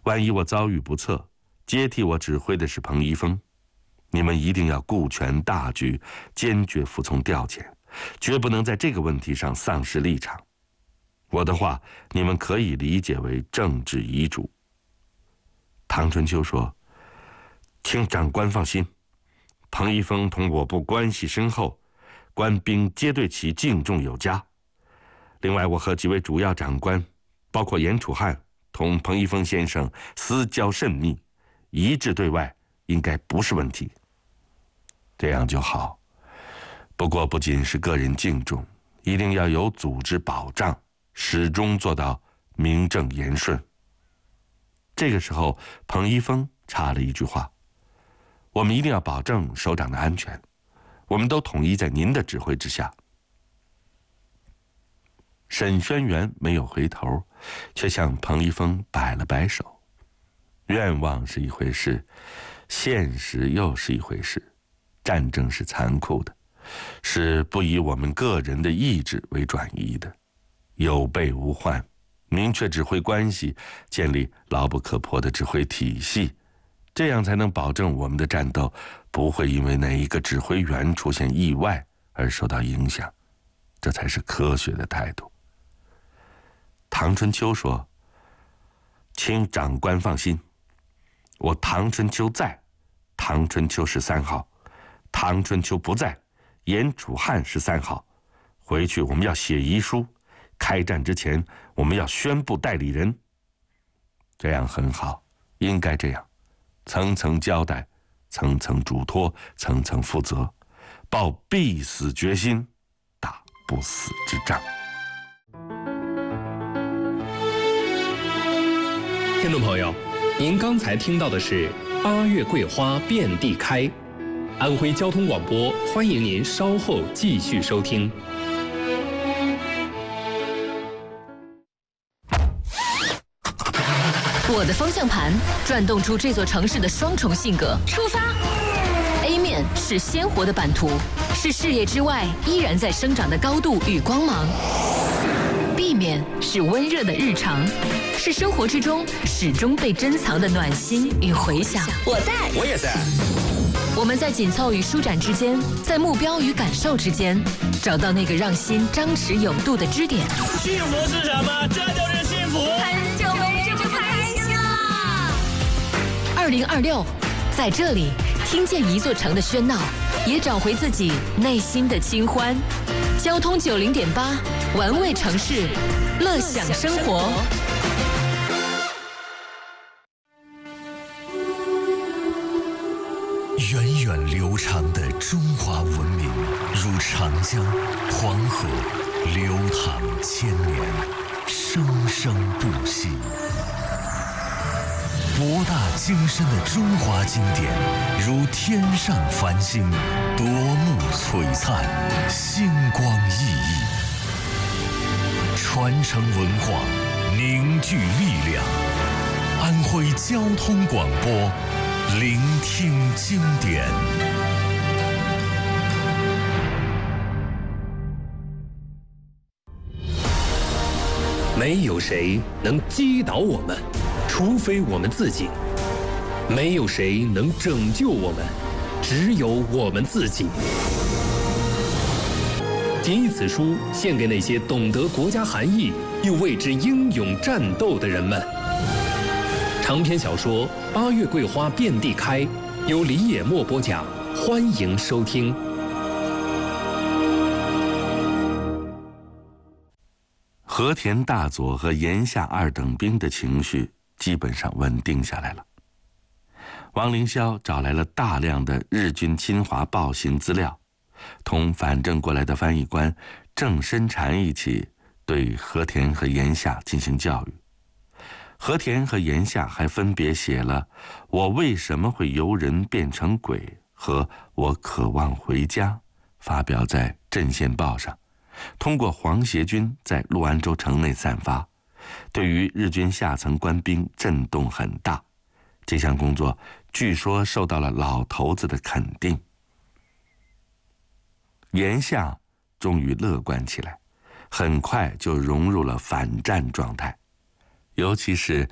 万一我遭遇不测，接替我指挥的是彭一峰，你们一定要顾全大局，坚决服从调遣，绝不能在这个问题上丧失立场。我的话，你们可以理解为政治遗嘱。”唐春秋说：“请长官放心，彭一峰同我部关系深厚，官兵皆对其敬重有加。另外，我和几位主要长官，包括严楚汉，同彭一峰先生私交甚密，一致对外，应该不是问题。这样就好。不过，不仅是个人敬重，一定要有组织保障，始终做到名正言顺。”这个时候，彭一峰插了一句话：“我们一定要保证首长的安全，我们都统一在您的指挥之下。”沈轩辕没有回头，却向彭一峰摆了摆手。愿望是一回事，现实又是一回事。战争是残酷的，是不以我们个人的意志为转移的，有备无患，明确指挥关系，建立牢不可破的指挥体系，这样才能保证我们的战斗不会因为哪一个指挥员出现意外而受到影响，这才是科学的态度。唐春秋说：“请长官放心，我唐春秋在，唐春秋13号；唐春秋不在，严楚汉13号。回去我们要写遗书，开战之前我们要宣布代理人。这样很好，应该这样，层层交代，层层嘱托，层层负责，抱必死决心，打不死之仗。” 听众朋友，您刚才听到的是8月桂花遍地开，安徽交通广播，欢迎您稍后继续收听。 我的方向盘转动出这座城市的双重性格。出发 ！A 面是鲜活的版图，是视野之外依然在生长的高度与光芒。B 面是温热的日常，是生活之中始终被珍藏的暖心与回响。 我在， 我也在。 我们在紧凑与舒展之间，在目标与感受之间，找到那个让心张弛有度的支点。 幸福是什么？这就是幸福。 很久没这么开心了。 2026，在这里听见一座城的喧闹，也找回自己内心的清欢。交通90.8，玩味城市，乐享生活。 源远流长的中华文明，如长江、黄河，流淌千年，生生不息。博大精深的中华经典，如天上繁星，夺目璀璨，星光熠熠。传承文化，凝聚力量。安徽交通广播，聆听经典。 没有谁能击倒我们，除非我们自己；没有谁能拯救我们，只有我们自己。谨以此书献给那些懂得国家含义又为之英勇战斗的人们。长篇小说《8月桂花遍地开》由李野墨播讲，欢迎收听。 和田大佐和岩下二等兵的情绪基本上稳定下来了。王凌霄找来了大量的日军侵华暴行资料，同反正过来的翻译官郑深禅一起对和田和岩下进行教育。和田和岩下还分别写了《我为什么会由人变成鬼》和《我渴望回家》，发表在《镇县报》上，通过黄协军在陆安州城内散发，对于日军下层官兵震动很大。这项工作据说受到了老头子的肯定。岩下终于乐观起来，很快就融入了反战状态，尤其是